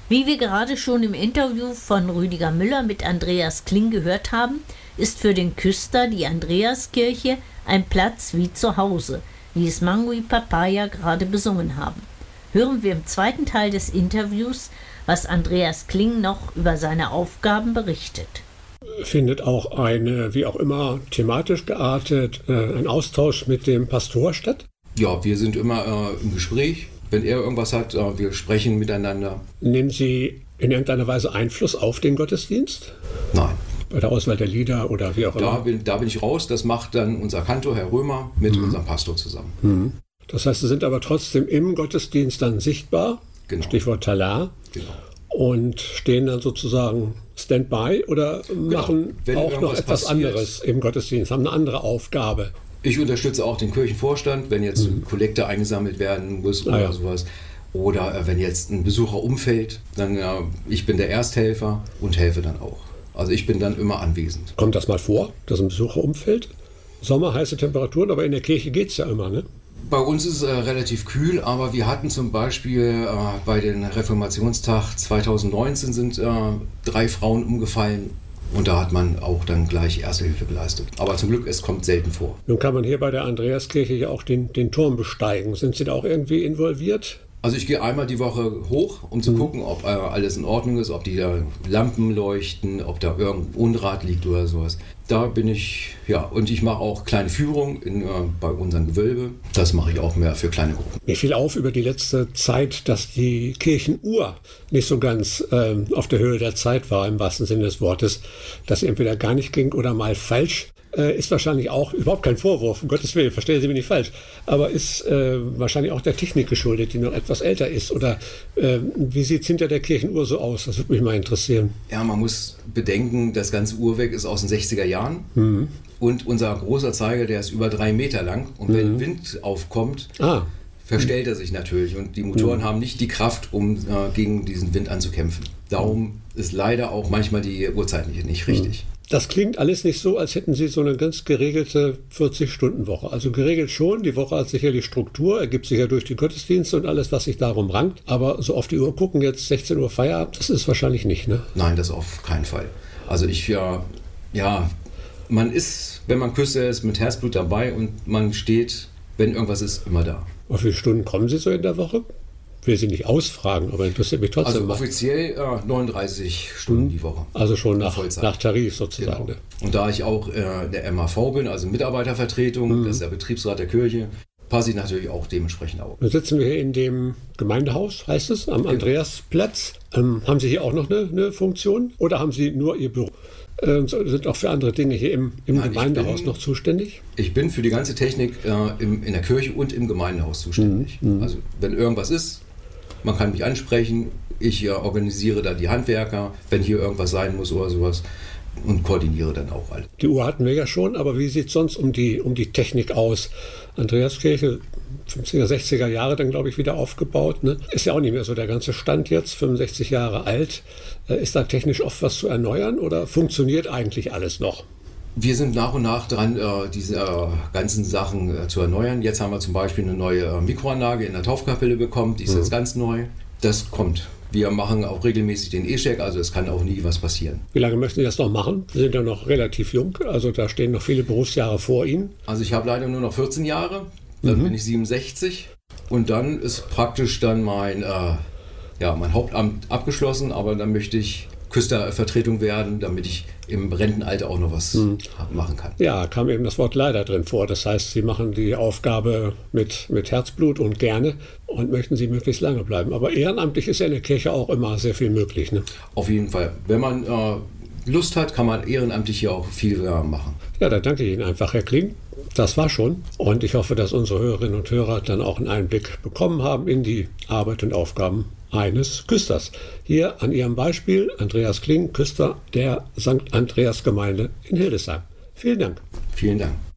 Wie wir gerade schon im Interview von Rüdiger Müller mit Andreas Kling gehört haben, ist für den Küster die Andreaskirche ein Platz wie zu Hause, wie es Mangui Papaya gerade besungen haben. Hören wir im zweiten Teil des Interviews, was Andreas Kling noch über seine Aufgaben berichtet. Findet auch eine, wie auch immer, thematisch geartet, ein Austausch mit dem Pastor statt? Ja, wir sind immer im Gespräch. Wenn er irgendwas hat, wir sprechen miteinander. Nehmen Sie in irgendeiner Weise Einfluss auf den Gottesdienst? Nein. Bei der Auswahl der Lieder oder wie auch immer? Da bin ich raus. Das macht dann unser Kantor, Herr Römer, mit unserem Pastor zusammen. Das heißt, Sie sind aber trotzdem im Gottesdienst dann sichtbar, genau. Stichwort Talar, genau. Und stehen dann sozusagen Standby oder machen auch noch etwas anderes im Gottesdienst, haben eine andere Aufgabe. Ich unterstütze auch den Kirchenvorstand, wenn jetzt Kollekte eingesammelt werden muss oder sowas. Oder wenn jetzt ein Besucher umfällt, dann ich bin der Ersthelfer und helfe dann auch. Also ich bin dann immer anwesend. Kommt das mal vor, dass ein Besucher umfällt? Sommer, heiße Temperaturen, aber in der Kirche geht es ja immer, ne? Bei uns ist es relativ kühl, aber wir hatten zum Beispiel bei den Reformationstag 2019 sind 3 Frauen umgefallen. Und da hat man auch dann gleich Erste Hilfe geleistet. Aber zum Glück, es kommt selten vor. Nun kann man hier bei der Andreaskirche ja auch den Turm besteigen. Sind Sie da auch irgendwie involviert? Also ich gehe einmal die Woche hoch, um zu gucken, ob alles in Ordnung ist, ob die da Lampen leuchten, ob da irgendein Unrat liegt oder sowas. Da bin ich, und ich mache auch kleine Führungen bei unserem Gewölbe. Das mache ich auch mehr für kleine Gruppen. Mir fiel auf über die letzte Zeit, dass die Kirchenuhr nicht so ganz auf der Höhe der Zeit war, im wahrsten Sinne des Wortes, dass sie entweder gar nicht ging oder mal falsch. Ist wahrscheinlich auch überhaupt kein Vorwurf, um Gottes Willen, verstehen Sie mich nicht falsch, aber ist wahrscheinlich auch der Technik geschuldet, die noch etwas älter ist. Oder wie sieht es hinter der Kirchenuhr so aus? Das würde mich mal interessieren. Ja, man muss bedenken, das ganze Uhrwerk ist aus den 60er Jahren und unser großer Zeiger, der ist über 3 Meter lang und wenn Wind aufkommt, verstellt er sich natürlich und die Motoren haben nicht die Kraft, um gegen diesen Wind anzukämpfen. Darum ist leider auch manchmal die Uhrzeit nicht richtig. Das klingt alles nicht so, als hätten Sie so eine ganz geregelte 40-Stunden-Woche. Also geregelt schon, die Woche hat sicherlich Struktur, ergibt sich ja durch die Gottesdienste und alles, was sich darum rankt. Aber so auf die Uhr gucken, jetzt 16 Uhr Feierabend, das ist wahrscheinlich nicht, ne? Nein, das auf keinen Fall. Also man ist, wenn man Küster ist, mit Herzblut dabei und man steht, wenn irgendwas ist, immer da. Auf wie viele Stunden kommen Sie so in der Woche? Ich will Sie nicht ausfragen, aber interessiert mich trotzdem. Also offiziell 39 Stunden die Woche. Also schon nach Tarif sozusagen. Genau. Und da ich auch der MAV bin, also Mitarbeitervertretung, das ist der Betriebsrat der Kirche, passe ich natürlich auch dementsprechend auf. Nun sitzen wir hier in dem Gemeindehaus, heißt es, am Andreasplatz. Haben Sie hier auch noch eine Funktion oder haben Sie nur Ihr Büro? Sind auch für andere Dinge hier im Gemeindehaus noch zuständig? Ich bin für die ganze Technik in der Kirche und im Gemeindehaus zuständig. Also wenn irgendwas ist, man kann mich ansprechen, ich organisiere da die Handwerker, wenn hier irgendwas sein muss oder sowas und koordiniere dann auch alle. Die Uhr hatten wir ja schon, aber wie sieht es sonst um die Technik aus? Andreaskirche, 50er, 60er Jahre dann, glaube ich, wieder aufgebaut. Ne? Ist ja auch nicht mehr so der ganze Stand jetzt, 65 Jahre alt. Ist da technisch oft was zu erneuern oder funktioniert eigentlich alles noch? Wir sind nach und nach dran, diese ganzen Sachen zu erneuern. Jetzt haben wir zum Beispiel eine neue Mikroanlage in der Taufkapelle bekommen, die ist jetzt ganz neu. Das kommt. Wir machen auch regelmäßig den E-Check, also es kann auch nie was passieren. Wie lange möchten Sie das noch machen? Sie sind ja noch relativ jung, also da stehen noch viele Berufsjahre vor Ihnen. Also ich habe leider nur noch 14 Jahre, dann bin ich 67 und dann ist praktisch dann mein Hauptamt abgeschlossen, aber dann möchte ich Küstervertretung werden, damit ich im Rentenalter auch noch was machen kann. Ja, kam eben das Wort leider drin vor. Das heißt, Sie machen die Aufgabe mit Herzblut und gerne und möchten Sie möglichst lange bleiben. Aber ehrenamtlich ist ja in der Kirche auch immer sehr viel möglich, ne? Auf jeden Fall. Wenn man Lust hat, kann man ehrenamtlich hier auch viel machen. Ja, da danke ich Ihnen einfach, Herr Kling. Das war schon. Und ich hoffe, dass unsere Hörerinnen und Hörer dann auch einen Einblick bekommen haben in die Arbeit und Aufgaben eines Küsters. Hier an Ihrem Beispiel Andreas Kling, Küster der St. Andreas Gemeinde in Hildesheim. Vielen Dank. Vielen Dank.